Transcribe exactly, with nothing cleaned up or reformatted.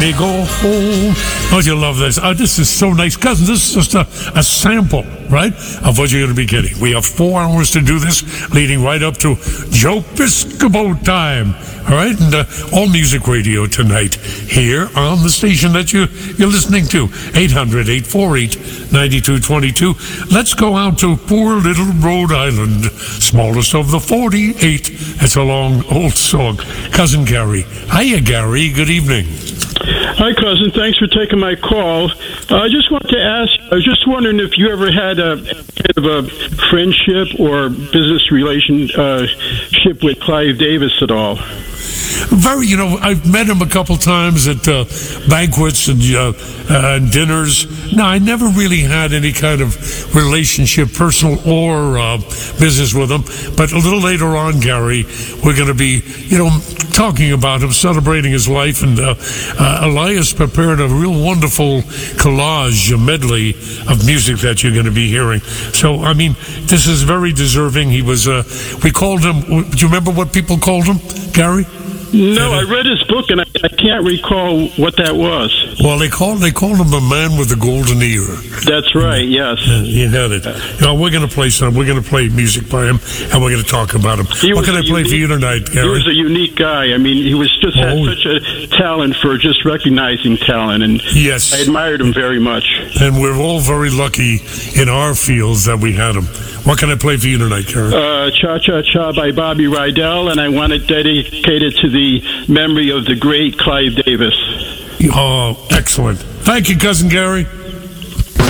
They go home. Don't you love this? Oh, this is so nice. Cousins, this is just a, a sample, right, of what you're going to be getting. We have four hours to do this, leading right up to Joe Piscopo time. All right? And uh, all music radio tonight here on the station that you, you're listening to. eight hundred, eight four eight, nine two two two. Let's go out to poor little Rhode Island, smallest of the forty-eight. It's a long, old song. Cousin Gary. Hiya, Gary. Good evening. Hi, cousin. Thanks for taking my call. Uh, I just wanted to ask, I was just wondering if you ever had a kind of a friendship or business relationship with Clive Davis at all. Very, you know, I've met him a couple times at uh, banquets and uh, uh, dinners. No, I never really had any kind of relationship, personal or uh, business with him. But a little later on, Gary, we're going to be, you know, talking about him, celebrating his life. And uh, uh, Elias prepared a real wonderful collage, a medley of music that you're going to be hearing. So, I mean, this is very deserving. He was, uh, we called him, do you remember what people called him, Gary? No, I read his book, and I, I can't recall what that was. Well, they called they called him a man with a golden ear. That's right, yes. Uh, he had it. You know, we're going to play some. We're going to play music by him, and we're going to talk about him. He what can I play unique, for you tonight, Gary? He was a unique guy. I mean, he was just had oh. such a talent for just recognizing talent, and yes. I admired him very much. And we're all very lucky in our fields that we had him. What can I play for you tonight, Gary? Uh, Cha Cha Cha by Bobby Rydell, and I want it dedicated to the memory of the great Clive Davis. Oh, excellent. Thank you, Cousin Gary.